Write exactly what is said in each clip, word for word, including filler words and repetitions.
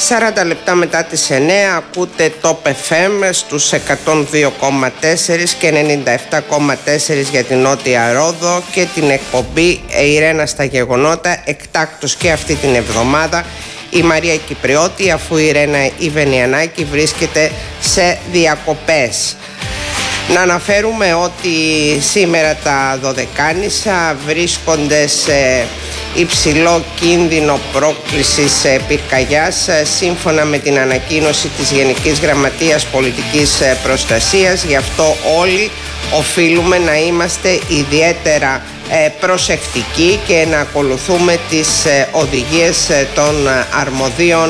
σαράντα λεπτά μετά τις εννέα ακούτε το εφ εμ στους εκατόν δύο κόμμα τέσσερα και ενενήντα επτά κόμμα τέσσερα για την Νότια Ρόδο και την εκπομπή Ιρένα στα γεγονότα, εκτάκτως και αυτή την εβδομάδα η Μαρία Κυπριώτη, αφού η Ιρένα Ιβενιανάκη βρίσκεται σε διακοπές. Να αναφέρουμε ότι σήμερα τα Δωδεκάνησα βρίσκονται σε υψηλό κίνδυνο πρόκλησης πυρκαγιάς σύμφωνα με την ανακοίνωση της Γενικής Γραμματείας Πολιτικής Προστασίας. Γι' αυτό όλοι οφείλουμε να είμαστε ιδιαίτερα προσεκτικοί και να ακολουθούμε τις οδηγίες των αρμοδίων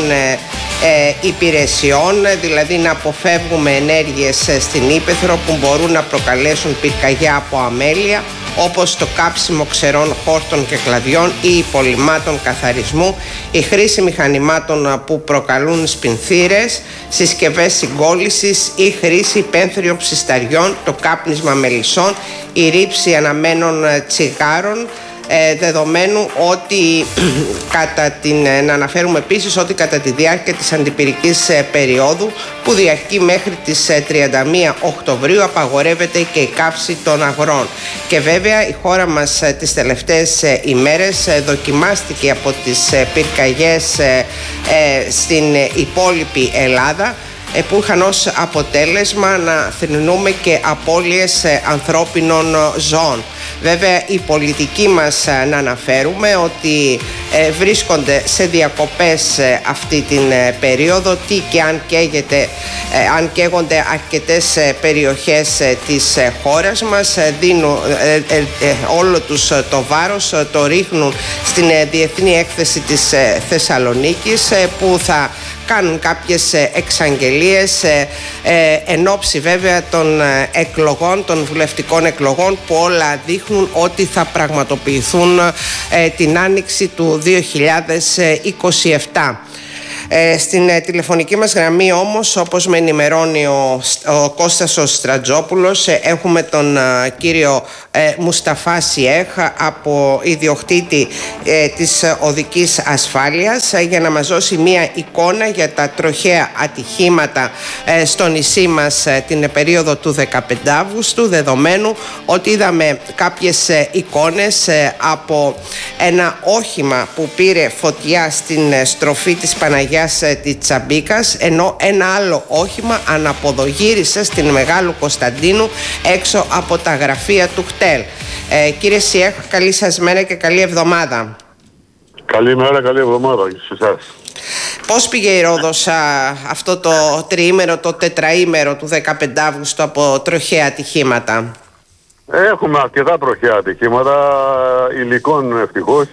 υπηρεσιών, δηλαδή να αποφεύγουμε ενέργειες στην ύπαιθρο που μπορούν να προκαλέσουν πυρκαγιά από αμέλεια, όπως το κάψιμο ξερών χόρτων και κλαδιών ή υπολειμμάτων καθαρισμού, η χρήση μηχανημάτων που προκαλούν σπινθήρες, συσκευές συγκόλλησης ή χρήση υπένθριων ψισταριών, το κάπνισμα μελισσών, η ρήψη αναμένων τσιγάρων, Ε, δεδομένου ότι κατά την, να αναφέρουμε επίσης ότι κατά τη διάρκεια της αντιπυρικής ε, περίοδου που διαρκεί μέχρι τις ε, τριάντα μία Οκτωβρίου απαγορεύεται και η καύση των αγρών. Και βέβαια η χώρα μας ε, τις τελευταίες ε, ημέρες ε, δοκιμάστηκε από τις ε, πυρκαγιές ε, ε, στην ε, υπόλοιπη Ελλάδα, που είχαν ως αποτέλεσμα να θρηνούμε και απώλειες ανθρώπινων ζώων. Βέβαια οι πολιτικοί μας να αναφέρουμε ότι βρίσκονται σε διακοπές αυτή την περίοδο, τι και αν καίγεται, αν καίγονται αρκετές περιοχές της χώρας μας, δίνουν όλο τους το βάρος, το ρίχνουν στην Διεθνή Έκθεση της Θεσσαλονίκης, που θα κάνουν κάποιες εξαγγελίες ε, ε, εν ώψη βέβαια των εκλογών, των βουλευτικών εκλογών, που όλα δείχνουν ότι θα πραγματοποιηθούν ε, την άνοιξη του δύο χιλιάδες είκοσι επτά. Ε, στην ε, τηλεφωνική μας γραμμή όμως, όπως με ενημερώνει ο, ο Κώστας ο Στρατζόπουλος, ε, έχουμε τον ε, κύριο ε, Μουσταφά Σιέχ, από ιδιοκτήτη ε, της οδικής ασφάλειας, ε, για να μας δώσει μία εικόνα για τα τροχαία ατυχήματα ε, στο νησί μας ε, την περίοδο του δεκαπέντε Αυγούστου, δεδομένου ότι είδαμε κάποιες ε, εικόνες ε, από ένα όχημα που πήρε φωτιά στην ε, στροφή της Παναγιάς της Τσαμπίκας, ενώ ένα άλλο όχημα αναποδογύρισε στην Μεγάλου Κωνσταντίνου έξω από τα γραφεία του ΧΤΕΛ. Ε, κύριε Σιέχ, καλή σας μέρα και καλή εβδομάδα. Καλημέρα, καλή εβδομάδα σε εσάς. Πώς πήγε η Ρόδος α, αυτό το τριήμερο, το τετραήμερο του δεκαπέντε Αυγούστου από τροχαία ατυχήματα? Έχουμε αρκετά τροχαία ατυχήματα, υλικών ευτυχώς.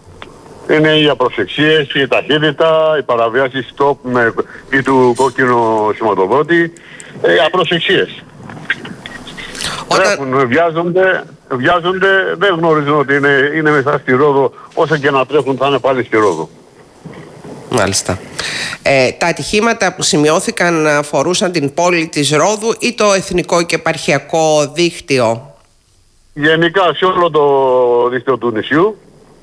Είναι οι απροσεξίες, η ταχύτητα, οι παραβιάσεις stop με, ή του κόκκινου σηματοδότη, ε, οι απροσεξίες. Όταν... Τρέχουν, βιάζονται, βιάζονται, δεν γνωρίζουν ότι είναι, είναι μέσα στη Ρόδο, όσο και να τρέχουν θα είναι πάλι στη Ρόδο. Μάλιστα. Ε, τα ατυχήματα που σημειώθηκαν αφορούσαν την πόλη της Ρόδου ή το εθνικό και επαρχιακό δίκτυο? Γενικά σε όλο το δίκτυο του νησιού.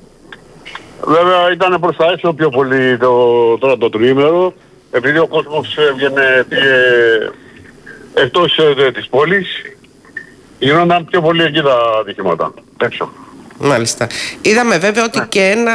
Βέβαια ήταν προς τα έξω πιο πολύ το, τώρα το τριήμερο, επειδή ο κόσμος έβγαινε ε, εκτός ε, της πόλης, γίνονταν πιο πολύ εκεί τα ατυχήματα, έξω. Μάλιστα. Είδαμε βέβαια ότι ναι. και ένα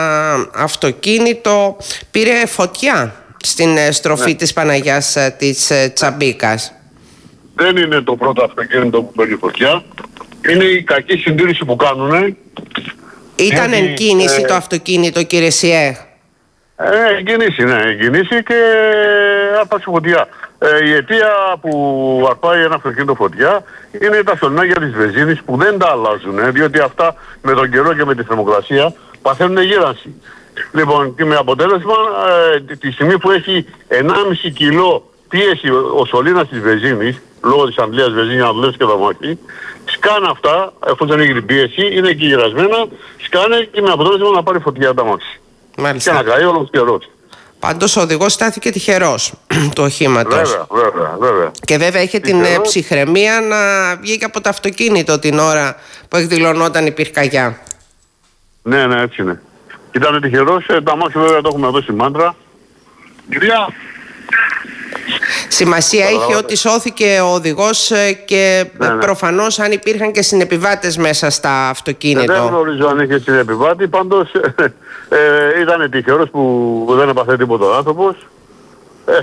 αυτοκίνητο πήρε φωτιά στην στροφή ναι. της Παναγιάς της Τσαμπίκας. Δεν είναι το πρώτο αυτοκίνητο που παίρνει φωτιά, είναι η κακή συντήρηση που κάνουνε. Ήταν εν κίνηση ε, το αυτοκίνητο, κύριε Σιέχ? Ε, εν κίνηση, ναι, εν κίνηση και άρπαξε φωτιά. Ε, η αιτία που αρπάει ένα αυτοκίνητο φωτιά είναι τα σωληνάκια της βενζίνης που δεν τα αλλάζουν, ε, διότι αυτά με τον καιρό και με τη θερμοκρασία παθαίνουν γύρανση. Λοιπόν, και με αποτέλεσμα ε, τη στιγμή που έχει ενάμιση κιλό πίεση ο σωλήνας της βενζίνης, λόγω της αντλίας βενζίνης να δουλεύει και τα μάχη, σκάνε αυτά, εφόσον έχει την πίεση, είναι εκεί γυρασμένα, σκάνε και με αποτέλεσμα να πάρει φωτιά τα μάξι. Μάλιστα. Και να καεί όλος καιρός. Πάντως ο οδηγός στάθηκε τυχερός του οχήματος. Βέβαια, βέβαια, βέβαια. Και βέβαια είχε τυχερός. την ψυχραιμία να βγει και από το αυτοκίνητο την ώρα που εκδηλωνόταν η πυρκαγιά. Ναι, ναι, έτσι είναι. Ήταν τυχερός, τα μάξι βέβαια το έχουμε δώσει μάντρα. Κυρία. Σημασία έχει ότι σώθηκε ο οδηγός και ναι, ναι. προφανώς αν υπήρχαν και συνεπιβάτες μέσα στα αυτοκίνητο. Δεν γνωρίζω αν είχε συνεπιβάτη, πάντως ε, ήταν τυχερός που δεν έπαθε τίποτα ο άνθρωπος. Ε,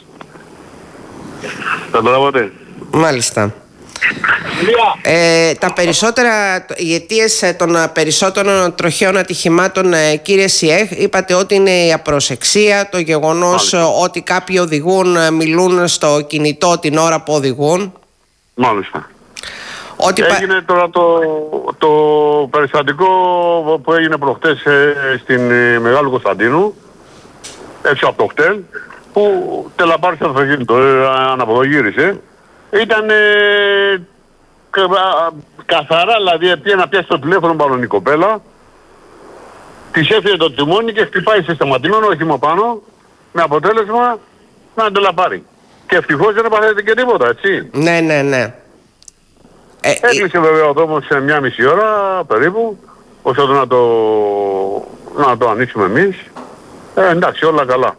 καταλάβατε. Μάλιστα. Ε, τα περισσότερα, οι αιτίες των περισσότερων τροχαίων ατυχημάτων, κύριε Σιέχ, είπατε ότι είναι η απροσεξία, το γεγονός Μάλιστα. ότι κάποιοι οδηγούν, μιλούν στο κινητό την ώρα που οδηγούν. Μάλιστα. Ότι έγινε πα... τώρα το, το περιστατικό που έγινε προχτές ε, στην ε, Μεγάλου Κωνσταντίνου, έξω από το χτέλ, που τελαπάρχησε το αυτοκίνητο, ε, αναποδογύρισε. Ήταν ε, καθαρά, δηλαδή πήγε να πιάσει το τηλέφωνο πάνω η κοπέλα, της έφυγε το τιμόνι και χτυπάει σε σταματημένο όχημα πάνω, με αποτέλεσμα να τελαπάρει. Και ευτυχώς δεν έπαθε και τίποτα, έτσι. Ναι, ναι, ναι. Ε, Έκλεισε ε... βέβαια ο δρόμος σε μια μισή ώρα περίπου, ώστε να το, να το ανοίξουμε εμείς. Ε, εντάξει, όλα καλά.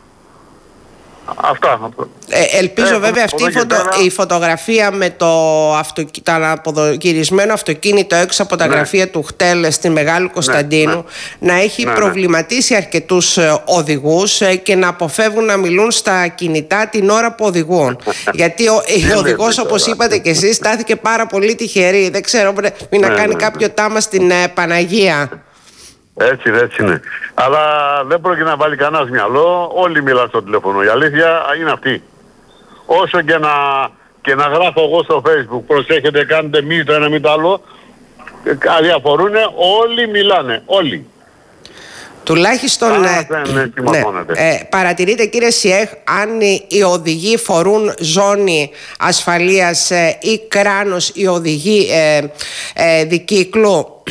Αυτά. Ε, ελπίζω ε, βέβαια αυτή η, φωτο... η φωτογραφία με το, αυτο... το αναποδογυρισμένο αυτοκίνητο έξω από τα ναι. γραφεία του χτέλ στη Μεγάλου Κωνσταντίνου ναι, ναι. να έχει ναι, προβληματίσει ναι. αρκετούς οδηγούς και να αποφεύγουν να μιλούν στα κινητά την ώρα που οδηγούν. Γιατί ο ε, οδηγός, όπως είπατε και εσείς, στάθηκε πάρα πολύ τυχερή. Δεν ξέρω, πρέπει να κάνει κάποιο τάμα στην ε, Παναγία. Έτσι, έτσι είναι. Αλλά δεν πρόκειται να βάλει κανένας μυαλό, όλοι μιλάνε στο τηλέφωνο. Η αλήθεια είναι αυτή. Όσο και να, και να γράφω εγώ στο Facebook, προσέχετε, κάνετε μη το ένα μη το άλλο, αδιαφορούν, όλοι μιλάνε, όλοι. Τουλάχιστον Α, ε, ναι, ε, παρατηρείτε, κύριε Σιέχ, αν οι οδηγοί φορούν ζώνη ασφαλείας ε, ή κράνος, οι οδηγοί ε, ε, δικύκλου.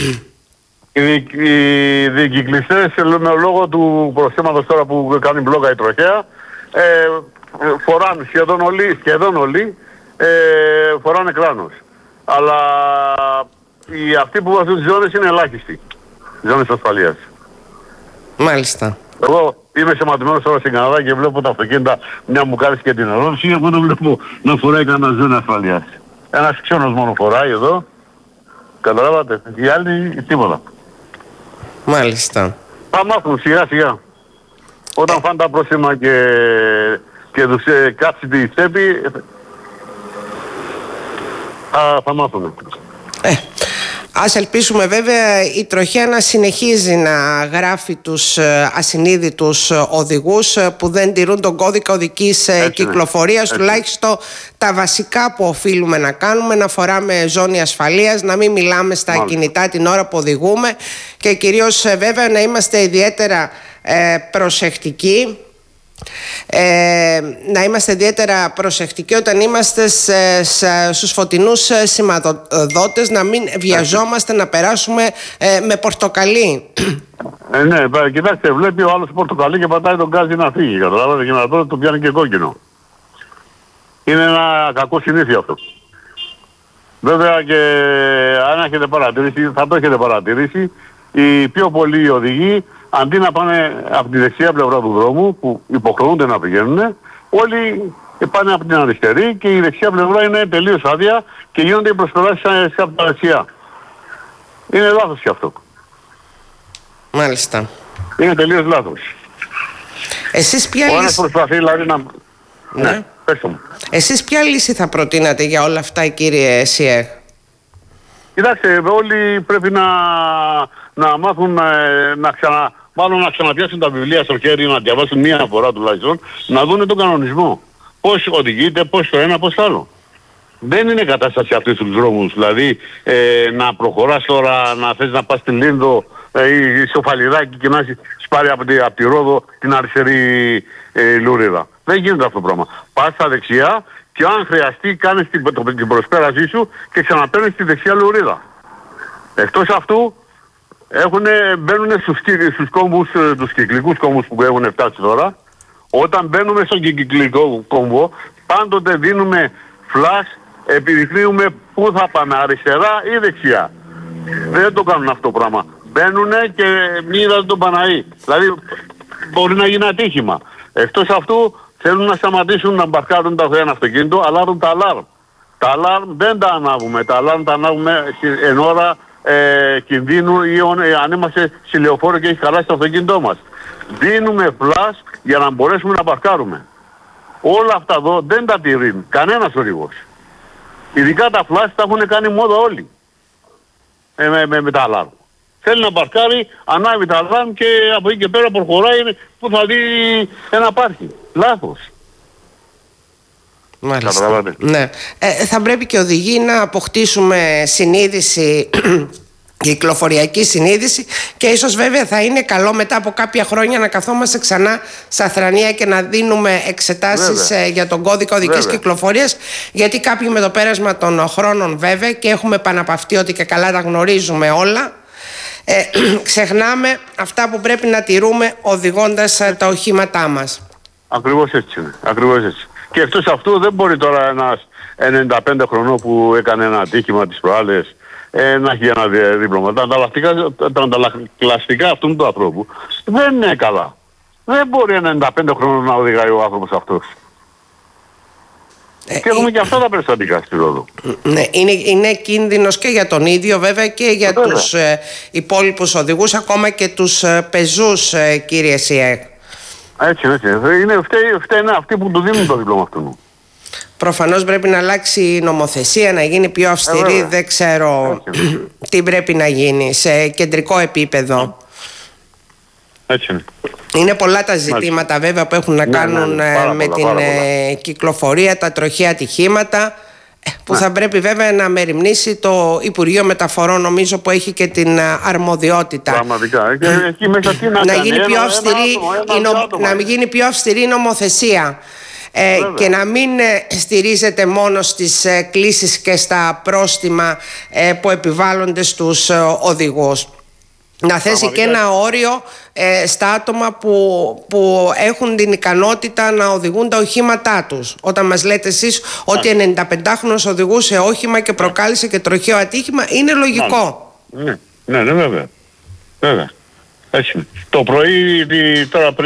Οι δικυκλιστές, με λόγω του προσθέματος τώρα που κάνει μπλόκα η τροχέα, ε, φοράνε σχεδόν όλοι, σχεδόν όλοι ε, φοράνε κράνος. Αλλά οι, αυτοί που βάζουν τις ζώνες είναι ελάχιστοι, ζώνες ασφαλείας. Μάλιστα. Εγώ είμαι σωματημένος τώρα στην Καναδά και βλέπω τα αυτοκίνητα, μια μου κάνει και την ερώτηση, εγώ δεν βλέπω να φοράει κανένα ζώνη ασφαλείας. Ένας ξένος μόνο φοράει εδώ, καταλάβατε, οι άλλοι τίποτα. Μάλιστα. Θα μάθουν σιγά σιγά. Όταν ε... φάνε τα πρόσημα και, και τους ε, κάψει τη τσέπη, θα, θα μάθουν. Ε, ας ελπίσουμε βέβαια η τροχέα να συνεχίζει να γράφει τους ασυνείδητους οδηγούς που δεν τηρούν τον κώδικα οδικής Έτσι κυκλοφορίας. Είναι. Τουλάχιστον τα βασικά που οφείλουμε να κάνουμε, να φοράμε ζώνη ασφαλείας, να μην μιλάμε στα Μάλιστα. κινητά την ώρα που οδηγούμε και κυρίως βέβαια να είμαστε ιδιαίτερα ε, προσεκτικοί. Ε, να είμαστε ιδιαίτερα προσεκτικοί όταν είμαστε σε, σε, στους φωτεινούς σηματοδότες, να μην βιαζόμαστε να περάσουμε ε, με πορτοκαλί. Ε, ναι, κοιτάξτε, βλέπει ο άλλος πορτοκαλί και πατάει τον γκάζι να φύγει, καταλάβατε, και να τότε το πιάνει και κόκκινο. Είναι ένα κακό συνήθεια αυτό. Βέβαια και αν έχετε παρατηρήσει, θα το έχετε παρατηρήσει, οι πιο πολλοί οδηγοί αντί να πάνε από τη δεξιά πλευρά του δρόμου που υποχρεούνται να πηγαίνουν, όλοι πάνε από την αριστερή και η δεξιά πλευρά είναι τελείως άδεια και γίνονται οι προσπεράσεις από τα δεξιά. Είναι λάθος και αυτό. Μάλιστα. Είναι τελείως λάθος. Εσείς ποια Ο ένας λύση... προσπαθεί δηλαδή να... Ναι. ναι, πέστε μου. Εσείς ποια λύση θα προτείνατε για όλα αυτά, κύριε Σιέχ? Κοιτάξτε, όλοι πρέπει να, να μάθουν να, να, ξανα, μάλλον να ξαναπιάσουν τα βιβλία στο χέρι, να διαβάσουν μία φορά τουλάχιστον, να δουν τον κανονισμό. Πώς οδηγείται, πώς το ένα, πώς το άλλο. Δεν είναι κατάσταση αυτή στους δρόμους. Δηλαδή ε, να προχωράς τώρα, να θες να πας στη Λίνδο ε, ή στο Φαλιδάκι και να σπάρει από τη, από τη Ρόδο την αριστερή ε, λουρίδα. Δεν γίνεται αυτό το πράγμα. Πας στα δεξιά και αν χρειαστεί κάνεις την, το, την προσπέρασή σου και ξαναπαίρνεις τη δεξιά λουρίδα. Εκτός αυτού έχουνε, μπαίνουν στους, στους κόμβους, τους κυκλικούς κόμβους που έχουν φτάσει τώρα. Όταν μπαίνουμε στον κυκλικό κόμβο πάντοτε δίνουμε flash, επιδεικνύουμε πού θα πάμε, αριστερά ή δεξιά. Δεν το κάνουν αυτό το πράγμα. Μπαίνουνε και μοίραζαν τον Παναή. Δηλαδή μπορεί να γίνει ατύχημα. Εκτός αυτού θέλουν να σταματήσουν να μπαρκάρουν τα ένα αυτοκίνητο, αλλάζουν τα αλάρμ. Τα αλάρμ δεν τα ανάβουμε. Τα αλάρμ τα ανάβουμε εν ώρα ε, κινδύνου ή ε, αν είμαστε σε λεωφόρο και έχει χαλάσει το αυτοκίνητό μας. Δίνουμε φλας για να μπορέσουμε να μπαρκάρουμε. Όλα αυτά εδώ δεν τα τηρούν κανένας οδηγός. Ειδικά τα φλας τα έχουν κάνει μόδα όλοι. Ε, με, με, με τα αλάρμ. Θέλει να μπαρκάρει, ανάβει τα αλάρμ και από εκεί και πέρα προχωράει που θα δει ένα πάρκι. Λάθος. Μάλιστα. Ναι. Ε, θα πρέπει και οδηγοί να αποκτήσουμε συνείδηση, κυκλοφοριακή συνείδηση, και ίσως βέβαια θα είναι καλό μετά από κάποια χρόνια να καθόμαστε ξανά στα θρανία και να δίνουμε εξετάσεις ε, για τον κώδικα οδικής κυκλοφορίας, γιατί κάποιοι με το πέρασμα των χρόνων βέβαια, και έχουμε επαναπαυτεί ότι και καλά τα γνωρίζουμε όλα, ε, ξεχνάμε αυτά που πρέπει να τηρούμε οδηγώντας ε, τα οχήματά μας. Ακριβώς έτσι είναι. Ακριβώς έτσι. Και εκτός αυτού δεν μπορεί τώρα ένας ενενήντα πέντε χρονών που έκανε ένα ατύχημα τις προάλλες ε, να έχει ένα δίπλωμα. Τα ανταλλακτικά αυτού του ανθρώπου δεν είναι καλά. Δεν μπορεί ένα ενενήντα πέντε χρονών να οδηγάει ο άνθρωπος αυτός. Ε, και έχουμε ε, και αυτά τα περιστατικά στη Ρόδο. Ναι, είναι, είναι κίνδυνος και για τον ίδιο βέβαια και για βέβαια. τους ε, υπόλοιπους οδηγούς, ακόμα και τους ε, πεζούς, ε, κύριε Σιέ. Έτσι, έτσι. Είναι, φταίει, φταίνε αυτοί που του δίνουν το δίπλωμα αυτού. Προφανώς πρέπει να αλλάξει η νομοθεσία, να γίνει πιο αυστηρή. Ε, δεν ξέρω έτσι, τι πρέπει να γίνει σε κεντρικό επίπεδο. Έτσι είναι. Είναι πολλά τα ζητήματα Μάλιστα. βέβαια που έχουν να κάνουν ναι, ναι, ναι, με πολλά, την ε, κυκλοφορία, τα τροχαία ατυχήματα, που ναι. θα πρέπει βέβαια να μεριμνήσει το Υπουργείο Μεταφορών, νομίζω, που έχει και την αρμοδιότητα. Πραγματικά. Και εκεί μέσα τι να, να, γίνει ένα, πιο αυστηρή, ένα άτομο, ένα νομ, να γίνει πιο αυστηρή νομοθεσία. Ε, και να μην ε, στηρίζεται μόνο στις ε, κλήσεις και στα πρόστιμα ε, που επιβάλλονται στους ε, οδηγούς. Να θέσει και ένα όριο ε, στα άτομα που, που έχουν την ικανότητα να οδηγούν τα οχήματά τους. Όταν μας λέτε εσείς ότι ενενηνταπεντάχρονος οδηγούσε όχημα και προκάλεσε και τροχαίο ατύχημα, είναι λογικό. Ναι, ναι, ναι, βέβαια. Βέβαια. Έτσι. Το πρωί τώρα πριν